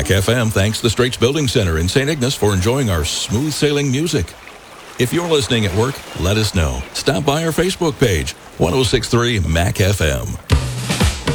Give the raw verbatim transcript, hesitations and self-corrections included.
Mac F M thanks the Straits Building Center in Saint Ignace for enjoying our smooth sailing music. If you're listening at work, let us know. Stop by our Facebook page, one oh six point three Mac F M.